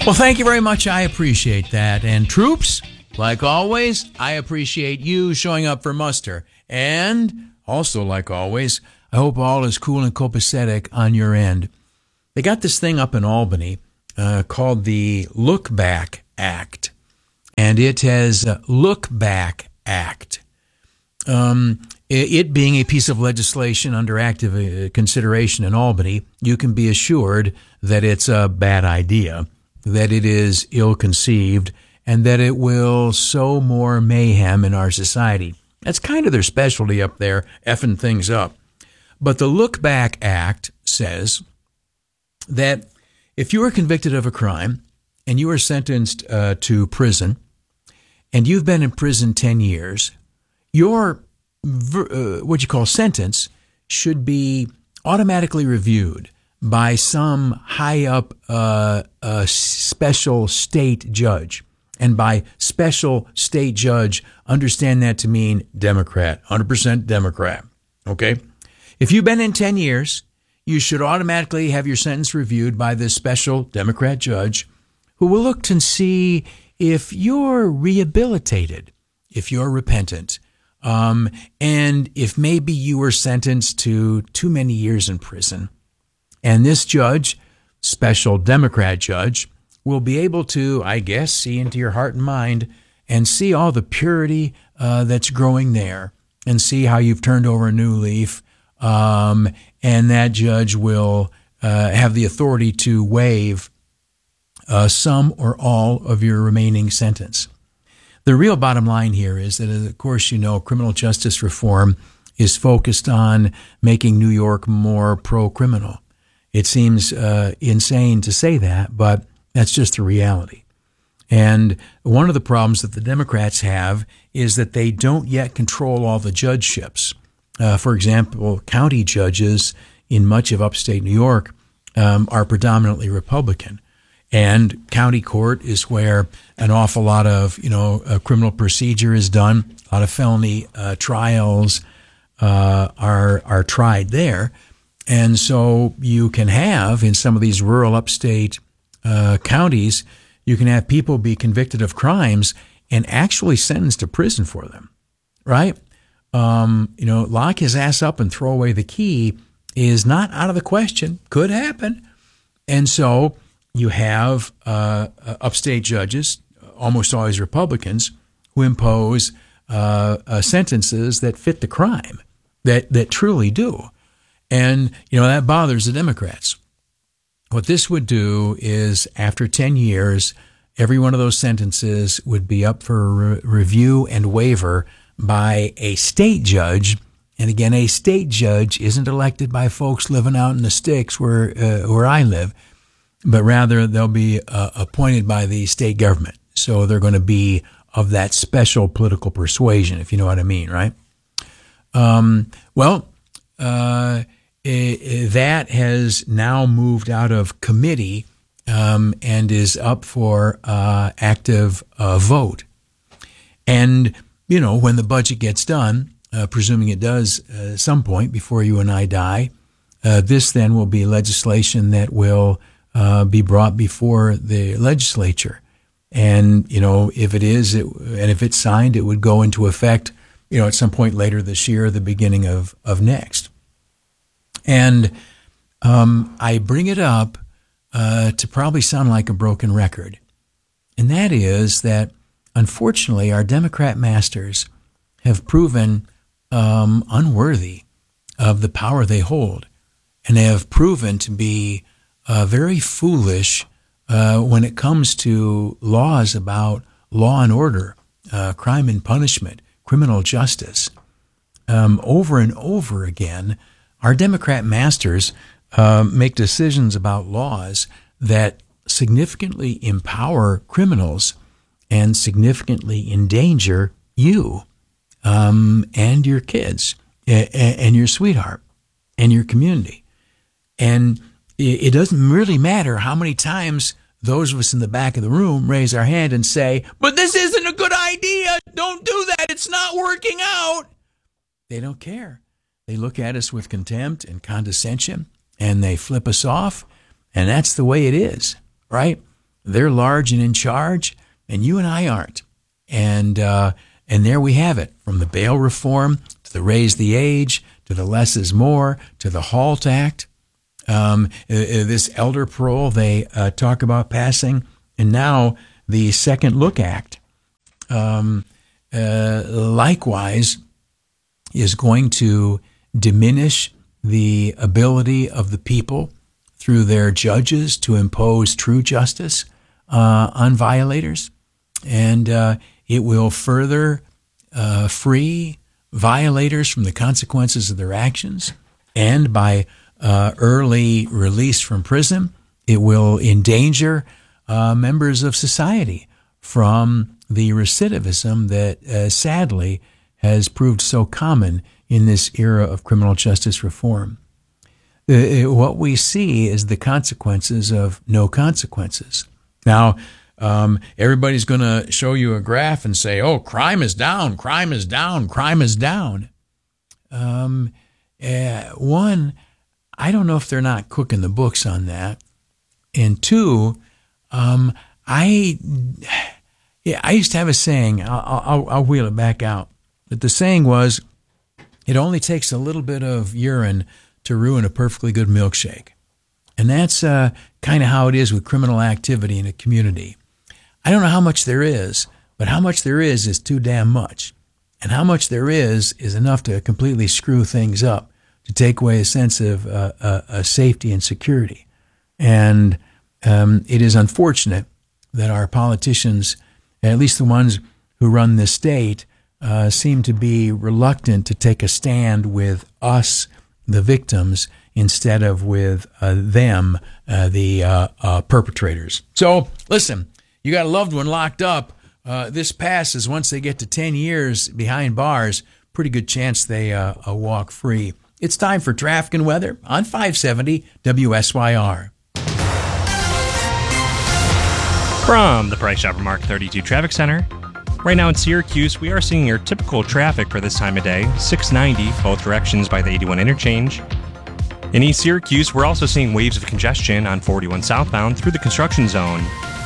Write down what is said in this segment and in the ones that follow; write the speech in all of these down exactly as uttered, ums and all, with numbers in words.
Well, thank you very much. I appreciate that. And troops, like always, I appreciate you showing up for muster. And also, like always, I hope all is cool and copacetic on your end. They got this thing up in Albany uh, called the Look Back Act. And it has uh, Look Back Act. Um, it being a piece of legislation under active uh, consideration in Albany, you can be assured that it's a bad idea, that it is ill-conceived, and that it will sow more mayhem in our society. That's kind of their specialty up there, effing things up. But the Look Back Act says that if you are convicted of a crime and you are sentenced uh, to prison, and you've been in prison ten years, your uh, what you call sentence should be automatically reviewed by some high-up uh, uh, special state judge. And by special state judge, understand that to mean Democrat, one hundred percent Democrat, okay? If you've been in ten years, you should automatically have your sentence reviewed by this special Democrat judge who will look to see if you're rehabilitated, if you're repentant, um, and if maybe you were sentenced to too many years in prison. And this judge, special Democrat judge, will be able to, I guess, see into your heart and mind and see all the purity uh, that's growing there and see how you've turned over a new leaf. Um, and that judge will uh, have the authority to waive uh, some or all of your remaining sentence. The real bottom line here is that, of course, you know, criminal justice reform is focused on making New York more pro-criminal. It seems uh, insane to say that, but that's just the reality. And one of the problems that the Democrats have is that they don't yet control all the judgeships. Uh, for example, county judges in much of upstate New York um, are predominantly Republican. And county court is where an awful lot of, you know, uh, criminal procedure is done. A lot of felony uh, trials uh, are are tried there. And so you can have, in some of these rural upstate uh, counties, you can have people be convicted of crimes and actually sentenced to prison for them, right? Um, you know, lock his ass up and throw away the key is not out of the question. Could happen. And so you have uh, upstate judges, almost always Republicans, who impose uh, uh, sentences that fit the crime, that that truly do. And, you know, that bothers the Democrats. What this would do is, after ten years, every one of those sentences would be up for re- review and waiver by a state judge. And again, a state judge isn't elected by folks living out in the sticks where uh, where I live, but rather they'll be uh, appointed by the state government. So they're going to be of that special political persuasion, if you know what I mean, right? Um, well, uh, it, that has now moved out of committee um, and is up for uh, active uh, vote. And, you know, when the budget gets done, uh, presuming it does uh, at some point before you and I die, uh, this then will be legislation that will Uh, be brought before the legislature. And, you know, if it is, it, and if it's signed, it would go into effect, you know, at some point later this year, the beginning of, of next. And um, I bring it up uh, to probably sound like a broken record. And that is that, unfortunately, our Democrat masters have proven um, unworthy of the power they hold. And they have proven to be Uh, very foolish uh, when it comes to laws about law and order, uh, crime and punishment, criminal justice. Um, over and over again, our Democrat masters uh, make decisions about laws that significantly empower criminals and significantly endanger you um, and your kids and, and your sweetheart and your community. And it doesn't really matter how many times those of us in the back of the room raise our hand and say, but this isn't a good idea. Don't do that. It's not working out. They don't care. They look at us with contempt and condescension, and they flip us off, and that's the way it is, right? They're large and in charge, and you and I aren't. And uh, and there we have it, from the bail reform to the raise the age to the less is more to the HALT Act. Um, this elder parole they uh, talk about passing, and now the Second Look Act, um, uh, likewise, is going to diminish the ability of the people through their judges to impose true justice uh, on violators, and uh, it will further uh, free violators from the consequences of their actions, and by uh, early release from prison, it will endanger uh, members of society from the recidivism that uh, sadly has proved so common in this era of criminal justice reform. Uh, what we see is the consequences of no consequences. Now, um, everybody's going to show you a graph and say, oh, crime is down, crime is down, crime is down. Um, uh, one, I don't know if they're not cooking the books on that. And two, um, I yeah, I used to have a saying, I'll, I'll, I'll wheel it back out, but the saying was, it only takes a little bit of urine to ruin a perfectly good milkshake. And that's uh, kind of how it is with criminal activity in a community. I don't know how much there is, but how much there is is too damn much. And how much there is is enough to completely screw things up, to take away a sense of uh, uh, uh, safety and security. And um, it is unfortunate that our politicians, at least the ones who run this state, uh, seem to be reluctant to take a stand with us, the victims, instead of with uh, them, uh, the uh, uh, perpetrators. So, listen, you got a loved one locked up. Uh, this passes. Once they get to ten years behind bars, pretty good chance they uh, uh, walk free. It's time for traffic and weather on five seventy W S Y R. From the Price Chopper Mark thirty-two Traffic Center. Right now in Syracuse, we are seeing your typical traffic for this time of day, six ninety, both directions by the eighty-one interchange. In East Syracuse, we're also seeing waves of congestion on forty-one southbound through the construction zone.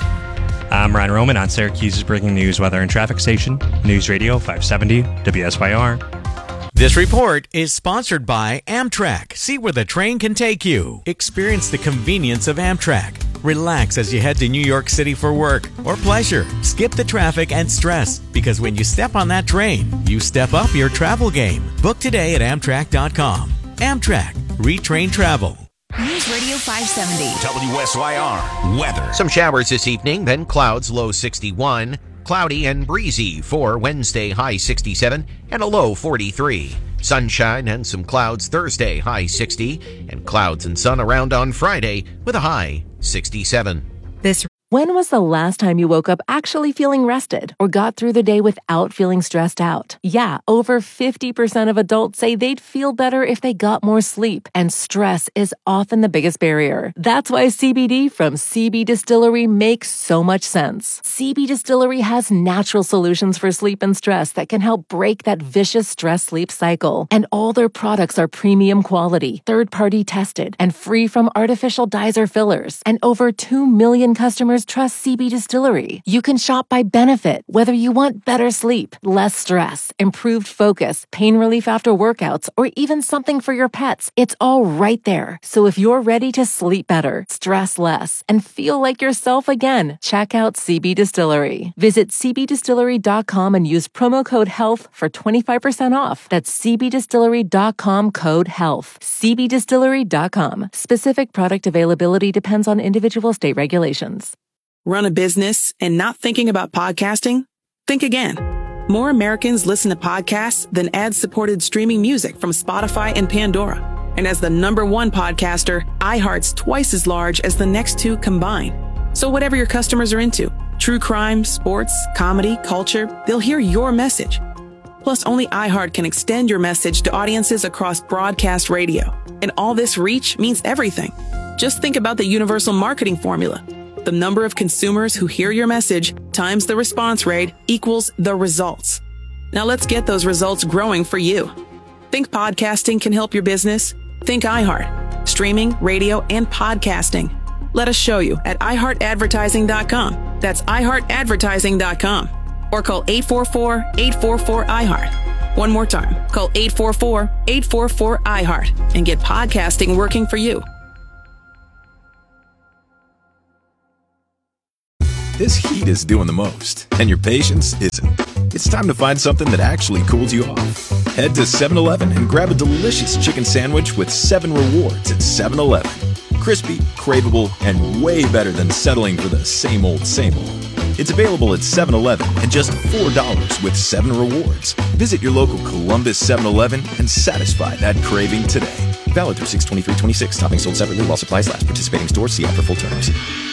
I'm Ryan Roman on Syracuse's Breaking News Weather and Traffic Station, News Radio five seventy W S Y R. This report is sponsored by Amtrak. See where the train can take you. Experience the convenience of Amtrak. Relax as you head to New York City for work or pleasure. Skip the traffic and stress, because when you step on that train, you step up your travel game. Book today at Amtrak dot com. Amtrak. Retrain travel. News Radio five seventy. W S Y R. Weather. Some showers this evening, then clouds, low sixty-one. Cloudy and breezy for Wednesday, high sixty-seven, and a low forty-three. Sunshine and some clouds Thursday, high sixty, and clouds and sun around on Friday with a high sixty-seven. This When was the last time you woke up actually feeling rested or got through the day without feeling stressed out? Yeah, over fifty percent of adults say they'd feel better if they got more sleep, and stress is often the biggest barrier. That's why C B D from C B Distillery makes so much sense. C B Distillery has natural solutions for sleep and stress that can help break that vicious stress-sleep cycle. And all their products are premium quality, third-party tested, and free from artificial dyes or fillers. And over two million customers trust C B Distillery. You can shop by benefit, whether you want better sleep, less stress, improved focus, pain relief after workouts, or even something for your pets. It's all right there. So if you're ready to sleep better, stress less, and feel like yourself again, check out C B Distillery. Visit C B distillery dot com and use promo code HEALTH for twenty-five percent off. That's C B distillery dot com code HEALTH. C B distillery dot com. Specific product availability depends on individual state regulations. Run a business and not thinking about podcasting? Think again. More Americans listen to podcasts than ad-supported streaming music from Spotify and Pandora. And as the number one podcaster, iHeart's twice as large as the next two combined. So whatever your customers are into, true crime, sports, comedy, culture, they'll hear your message. Plus, only iHeart can extend your message to audiences across broadcast radio. And all this reach means everything. Just think about the universal marketing formula. The number of consumers who hear your message times the response rate equals the results. Now let's get those results growing for you. Think podcasting can help your business? Think iHeart. Streaming, radio, and podcasting. Let us show you at i heart advertising dot com. That's i heart advertising dot com. Or call eight four four, eight four four, I heart. One more time, call eight four four, eight four four, I heart and get podcasting working for you. This heat is doing the most, and your patience isn't. It's time to find something that actually cools you off. Head to seven eleven and grab a delicious chicken sandwich with seven rewards at seven eleven. Crispy, craveable, and way better than settling for the same old, same old. It's available at seven eleven at just four dollars with seven rewards. Visit your local Columbus seven eleven and satisfy that craving today. Valid through six twenty-three twenty-six. Toppings sold separately while supplies last. Participating stores. See app for full terms.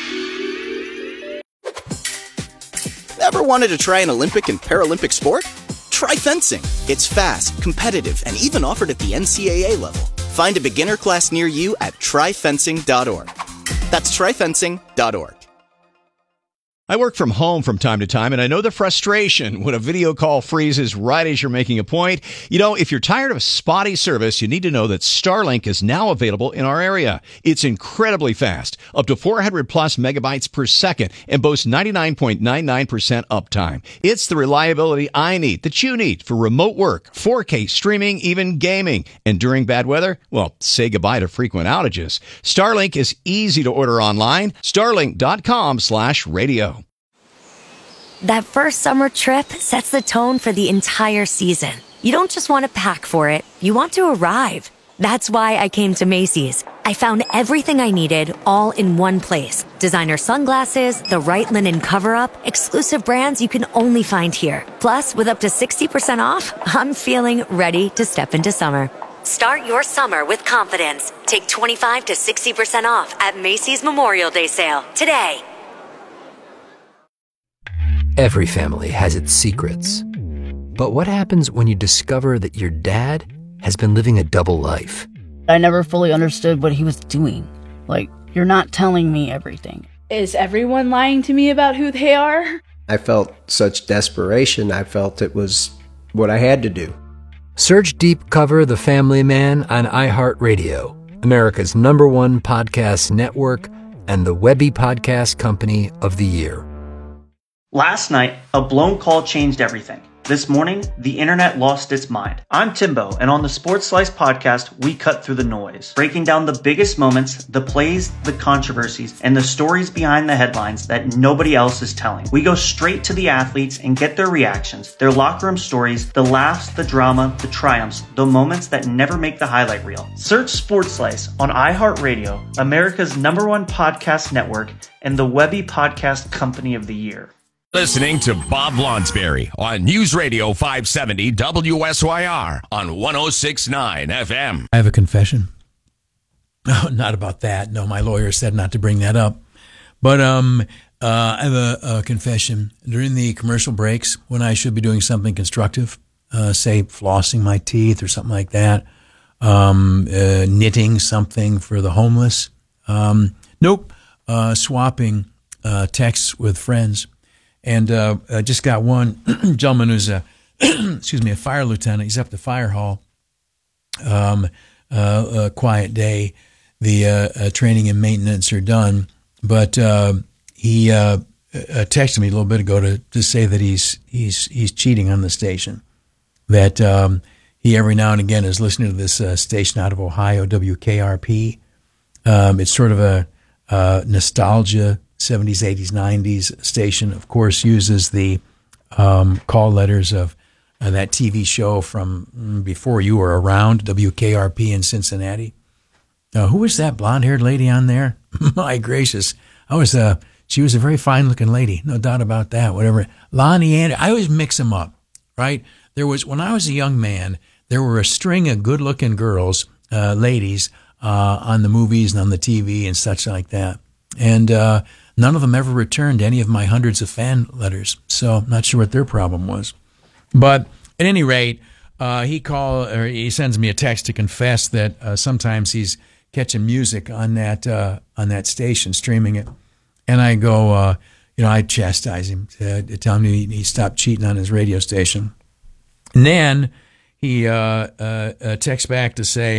Ever wanted to try an Olympic and Paralympic sport? Try fencing. It's fast, competitive, and even offered at the N C double A level. Find a beginner class near you at try fencing dot org. That's try fencing dot org. I work from home from time to time, and I know the frustration when a video call freezes right as you're making a point. You know, if you're tired of spotty service, you need to know that Starlink is now available in our area. It's incredibly fast, up to four hundred plus megabytes per second, and boasts ninety-nine point nine nine percent uptime. It's the reliability I need, that you need, for remote work, four K streaming, even gaming. And during bad weather, well, say goodbye to frequent outages. Starlink is easy to order online. Starlink dot com slash radio. That first summer trip sets the tone for the entire season. You don't just want to pack for it, you want to arrive. That's why I came to Macy's. I found everything I needed all in one place. Designer sunglasses, the right linen cover-up, exclusive brands you can only find here. Plus, with up to sixty percent off, I'm feeling ready to step into summer. Start your summer with confidence. Take twenty-five to sixty percent off at Macy's Memorial Day sale today. Every family has its secrets. But what happens when you discover that your dad has been living a double life? I never fully understood what he was doing. Like, you're not telling me everything. Is everyone lying to me about who they are? I felt such desperation. I felt it was what I had to do. Search Deep Cover The Family Man on iHeartRadio, America's number one podcast network and the Webby Podcast Company of the Year. Last night, a blown call changed everything. This morning, the internet lost its mind. I'm Timbo, and on the Sports Slice podcast, we cut through the noise, breaking down the biggest moments, the plays, the controversies, and the stories behind the headlines that nobody else is telling. We go straight to the athletes and get their reactions, their locker room stories, the laughs, the drama, the triumphs, the moments that never make the highlight reel. Search Sports Slice on iHeartRadio, America's number one podcast network, and the Webby Podcast Company of the Year. Listening to Bob Lonsberry on News Radio five seventy W S Y R on one oh six point nine F M. I have a confession. Oh, not about that. No, my lawyer said not to bring that up. But um, uh, I have a, a confession. During the commercial breaks, when I should be doing something constructive, uh, say flossing my teeth or something like that, um, uh, knitting something for the homeless, um, nope, uh, swapping uh, texts with friends. And uh, I just got one gentleman who's a, excuse me, a fire lieutenant. He's up at the fire hall. Um, uh, a quiet day. The uh, uh, training and maintenance are done, but uh, he uh, uh, texted me a little bit ago to, to say that he's he's he's cheating on the station. That um, he every now and again is listening to this uh, station out of Ohio, W K R P. Um, it's sort of a uh, nostalgia. seventies, eighties, nineties station, of course, uses the um, call letters of uh, that T V show from before you were around, W K R P in Cincinnati. Uh, who was that blonde-haired lady on there? My gracious. I was uh, she was a very fine-looking lady, no doubt about that, whatever. Lonnie Anderson. I always mix them up, right? There was, when I was a young man, there were a string of good-looking girls, uh, ladies, uh, on the movies and on the T V and such like that. And uh, none of them ever returned any of my hundreds of fan letters, so I'm not sure what their problem was. But at any rate, uh, he call or he sends me a text to confess that uh, sometimes he's catching music on that uh, on that station, streaming it, and I go, uh, you know, I chastise him, to, to tell him he, he stopped cheating on his radio station, and then he uh, uh, uh, texts back to say,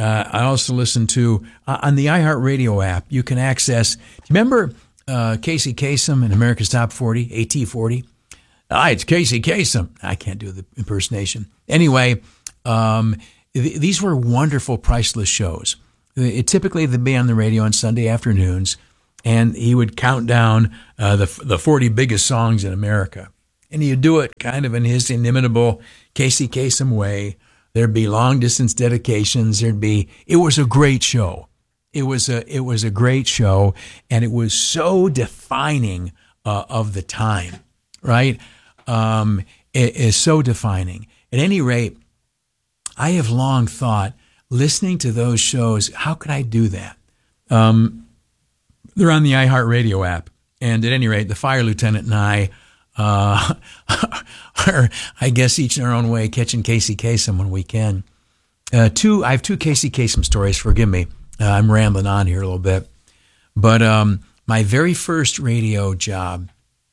Uh, I also listen to, uh, on the iHeartRadio app, you can access, do you remember uh, Casey Kasem in America's Top forty, A T forty? Ah, it's Casey Kasem. I can't do the impersonation. Anyway, um, th- these were wonderful, priceless shows. It, typically, they'd be on the radio on Sunday afternoons, and he would count down uh, the the forty biggest songs in America. And he'd do it kind of in his inimitable Casey Kasem way. There'd be long-distance dedications. There'd be, it was a great show. It was a, it was a great show, and it was so defining uh, of the time, right? Um, it is so defining. At any rate, I have long thought, listening to those shows, how could I do that? Um, they're on the iHeartRadio app. And at any rate, the fire lieutenant and I uh, are, I guess, each in our own way, catching Casey Kasem when we can. Uh, two, I have two Casey Kasem stories. Forgive me. Uh, I'm rambling on here a little bit. But um, my very first radio job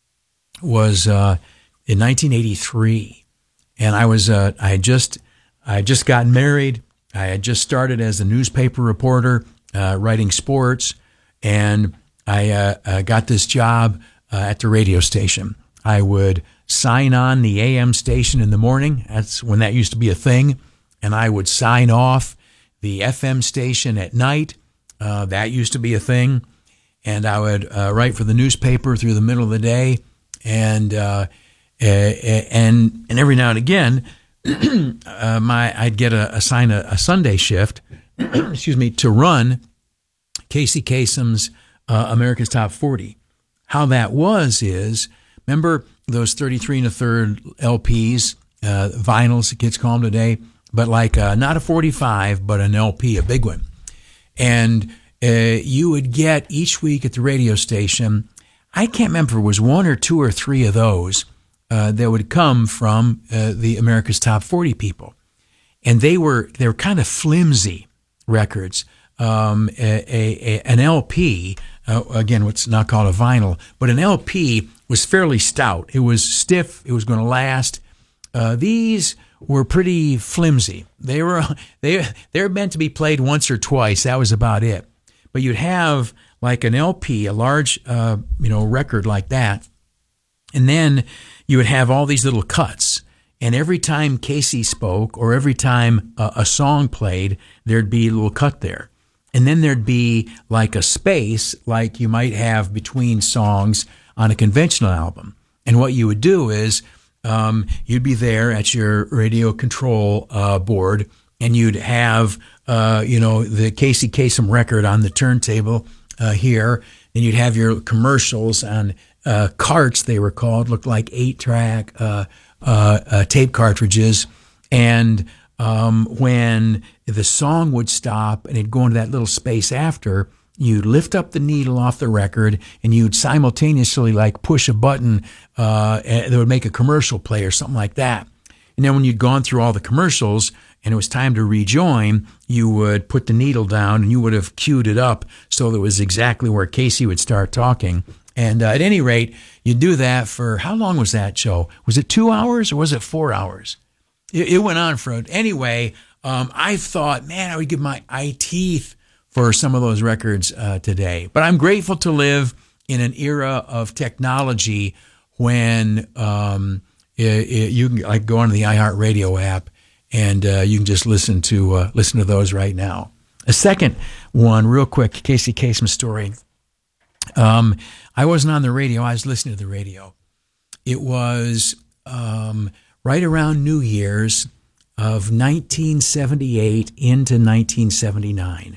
was uh, in nineteen eighty-three. And I was, uh, I had just, I had just gotten married. I had just started as a newspaper reporter, uh, writing sports. And I uh, uh, got this job uh, at the radio station. I would sign on the A M station in the morning. That's when that used to be a thing. And I would sign off the F M station at night. Uh, that used to be a thing. And I would uh, write for the newspaper through the middle of the day. And uh, and and every now and again, uh, my I'd get a assign a, a Sunday shift, excuse me, to run Casey Kasem's uh, America's Top forty. How that was is, remember those thirty-three and a third L Ps, uh, vinyls, the kids call them today, but like uh, not a forty-five, but an L P, a big one. And uh, you would get each week at the radio station, I can't remember if it was one or two or three of those uh, that would come from uh, the America's Top forty people. And they were they were kind of flimsy records. Um, a, a, a, an L P, uh, again, what's not called a vinyl, but an L P was fairly stout. It was stiff. It was going to last. Uh, these were pretty flimsy. They were they they were meant to be played once or twice. That was about it. But you'd have like an L P, a large uh, you know record like that, and then you would have all these little cuts. And every time Casey spoke, or every time a, a song played, there'd be a little cut there. And then there'd be like a space like you might have between songs on a conventional album. And what you would do is um, you'd be there at your radio control uh, board, and you'd have, uh, you know, the Casey Kasem record on the turntable uh, here. And you'd have your commercials on uh, carts, they were called, looked like eight-track uh, uh, uh, tape cartridges. And Um, when the song would stop and it'd go into that little space after, you'd lift up the needle off the record and you'd simultaneously like push a button uh, that would make a commercial play or something like that. And then when you'd gone through all the commercials and it was time to rejoin, you would put the needle down and you would have queued it up so that it was exactly where Casey would start talking. And uh, at any rate, you'd do that for, how long was that show? Was it two hours or was it four hours? It went on for, anyway, um, I thought, man, I would give my eye teeth for some of those records uh, today. But I'm grateful to live in an era of technology when um, it, it, you can like go onto the iHeartRadio app and uh, you can just listen to uh, listen to those right now. A second one, real quick, Casey Kasem story. Um, I wasn't on the radio. I was listening to the radio. It was... Um, right around New Year's of nineteen seventy-eight into nineteen seventy-nine.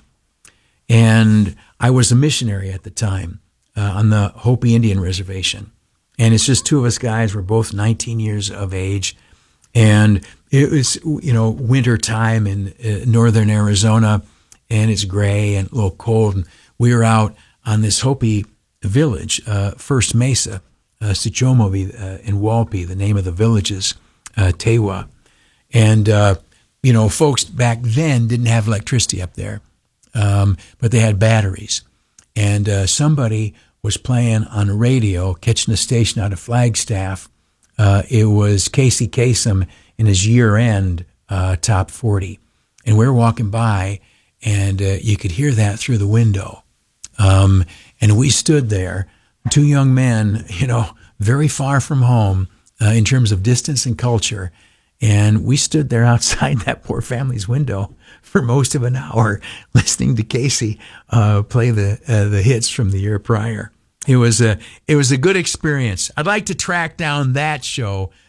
And I was a missionary at the time uh, on the Hopi Indian Reservation. And it's just two of us guys. We're both nineteen years of age. And it was, you know, winter time in uh, northern Arizona, and it's gray and a little cold. And we were out on this Hopi village, uh, First Mesa, uh, Sichomovi uh, and Walpi, the name of the villages. Uh, Tewa. And, uh, you know, folks back then didn't have electricity up there, um, but they had batteries. And uh, somebody was playing on the radio, catching a station out of Flagstaff. Uh, it was Casey Kasem in his year-end uh, top forty. And we were walking by, and uh, you could hear that through the window. Um, and we stood there, two young men, you know, very far from home uh, in terms of distance and culture. And we stood there outside that poor family's window for most of an hour listening to Casey uh, play the uh, the hits from the year prior. It was a it was a good experience. I'd like to track down that show